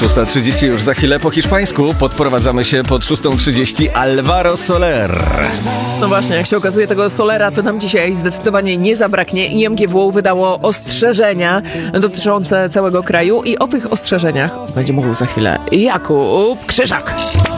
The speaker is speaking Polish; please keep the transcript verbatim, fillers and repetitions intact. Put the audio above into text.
szósta trzydzieści już za chwilę po hiszpańsku. Podprowadzamy się pod szóstą trzydzieści Alvaro Soler. No właśnie, jak się okazuje, tego Solera to nam dzisiaj zdecydowanie nie zabraknie. I M G W wydało ostrzeżenia dotyczące całego kraju i o tych ostrzeżeniach będzie mówił za chwilę Jakub Krzyżak.